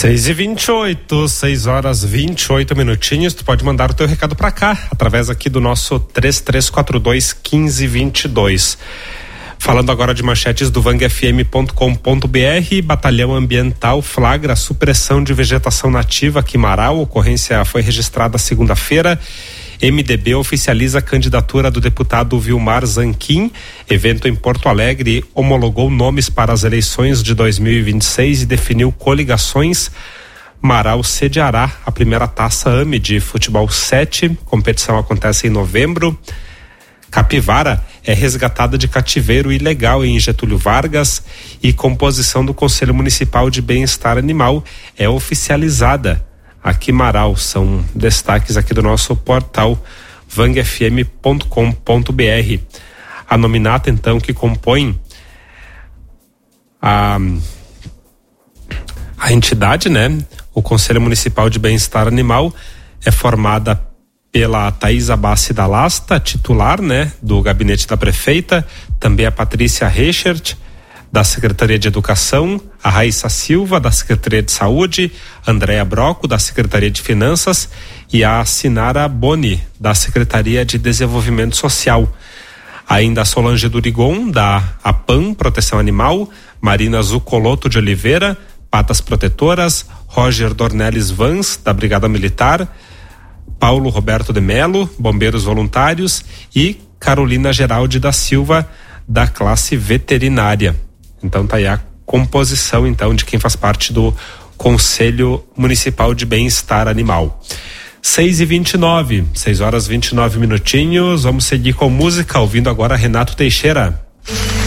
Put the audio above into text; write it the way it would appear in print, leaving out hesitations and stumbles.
6h28, 6h28 minutinhos. Tu pode mandar o teu recado pra cá, através aqui do nosso 3342-1522. Falando agora de manchetes do vangfm.com.br, Batalhão Ambiental flagra supressão de vegetação nativa aqui em Marau. A ocorrência foi registrada segunda-feira. MDB oficializa a candidatura do deputado Vilmar Zanquim. Evento em Porto Alegre homologou nomes para as eleições de 2026 e definiu coligações. Marau sediará a primeira Taça AME de Futebol 7. Competição acontece em novembro. Capivara é resgatada de cativeiro ilegal em Getúlio Vargas e composição do Conselho Municipal de Bem-Estar Animal é oficializada aqui em Marau. São destaques aqui do nosso portal vangfm.com.br. A nominata, então, que compõe a entidade, né? O Conselho Municipal de Bem-Estar Animal é formada pela Thaisa Bassi da Lasta, titular, né, do gabinete da prefeita, também a Patrícia Reichert, da Secretaria de Educação, a Raíssa Silva, da Secretaria de Saúde, Andréa Broco, da Secretaria de Finanças e a Sinara Boni, da Secretaria de Desenvolvimento Social. Ainda a Solange Durigon, da APAM, Proteção Animal, Marina Zucoloto de Oliveira, Patas Protetoras, Roger Dornelles Vans, da Brigada Militar, Paulo Roberto de Melo, Bombeiros Voluntários e Carolina Geraldi da Silva, da classe veterinária. Então tá aí a composição, então, de quem faz parte do Conselho Municipal de Bem-Estar Animal. 6h29, 6h29 minutinhos. Vamos seguir com música, ouvindo agora Renato Teixeira.